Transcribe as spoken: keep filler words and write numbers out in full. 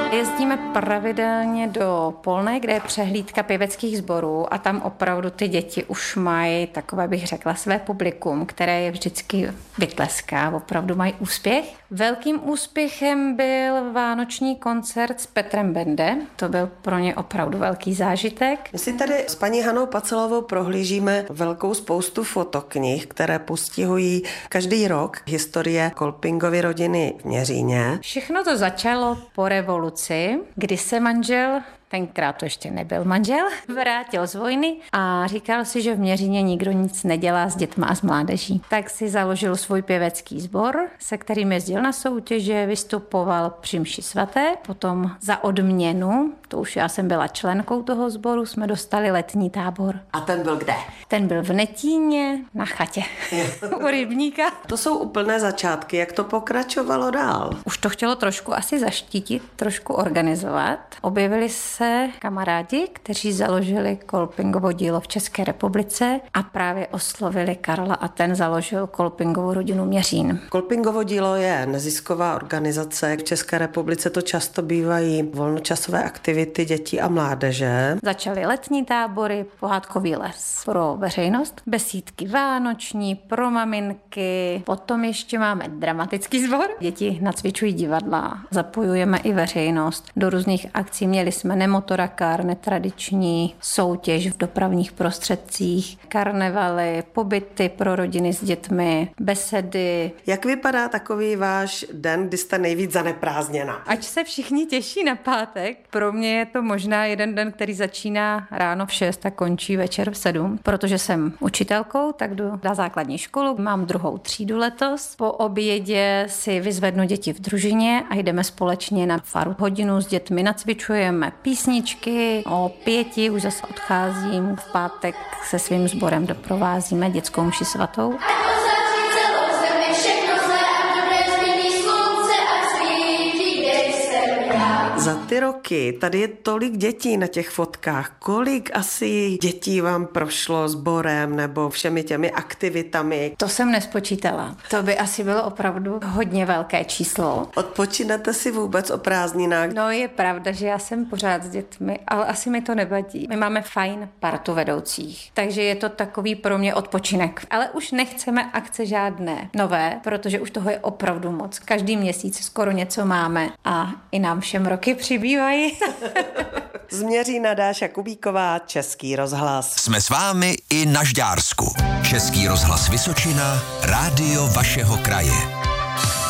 Jezdíme pravidelně do Polné, kde je přehlídka pěveckých sborů a tam opravdu ty děti už mají, takové bych řekla, své publikum, které je vždycky vytleská, opravdu mají úspěch. Velkým úspěchem byl vánoční koncert s Petrem Bende, to byl pro ně opravdu velký zážitek. My si tady s paní Hanou Pacelovou prohlížíme velkou spoustu fotoknih, které postihují každý rok historie Kolpingovy rodiny v Měříně. Všechno to začalo po revoluci, kdy se manžel, tenkrát to ještě nebyl manžel, vrátil z vojny a říkal si, že v Měříně nikdo nic nedělá s dětma a s mládeží. Tak si založil svůj pěvecký sbor, se kterým jezdil na soutěže, vystupoval při mši svaté, potom za odměnu, to už já jsem byla členkou toho sboru, jsme dostali letní tábor. A ten byl kde? Ten byl v Netíně na chatě u rybníka. To jsou úplné začátky, jak to pokračovalo dál? Už to chtělo trošku asi zaštítit, trošku organizovat. Objevili se kamarádi, kteří založili Kolpingovo dílo v České republice a právě oslovili Karla a ten založil Kolpingovu rodinu Měřín. Kolpingovo dílo je nezisková organizace. V České republice to často bývají volnočasové aktivity dětí a mládeže. Začaly letní tábory, pohádkový les pro veřejnost, besídky vánoční, pro maminky, potom ještě máme dramatický sbor. Děti nacvičují divadla, zapojujeme i veřejnost. Do různých akcí měli jsme nemotorakár, netradiční soutěž v dopravních prostředcích, karnevaly, pobyty pro rodiny s dětmi, besedy. Jak vypadá takový váš den, kdy jste nejvíc zaneprázdněna? Ať se všichni těší na pátek, pro mě je to možná jeden den, který začíná ráno v šest a končí večer v sedm, protože jsem učitelkou, tak jdu na základní školu, mám druhou třídu letos. Po obědě si vyzvednu děti v družině a jdeme společně na faru. Hodinu s dětmi nacvičujeme písničky, o pěti už zase odcházím, v pátek se svým sborem doprovázíme dětskou mši svatou. Za ty roky tady je tolik dětí na těch fotkách. Kolik asi dětí vám prošlo sborem nebo všemi těmi aktivitami? To jsem nespočítala. To by asi bylo opravdu hodně velké číslo. Odpočinete si vůbec o prázdninách? No je pravda, že já jsem pořád s dětmi, ale asi mi to nevadí. My máme fajn partu vedoucích, takže je to takový pro mě odpočinek. Ale už nechceme akce žádné nové, protože už toho je opravdu moc. Každý měsíc skoro něco máme a i nám všem roky přibývají. Z Měřína Dáša Kubíková, Český rozhlas. Jsme s vámi i na Žďársku. Český rozhlas Vysočina, rádio vašeho kraje.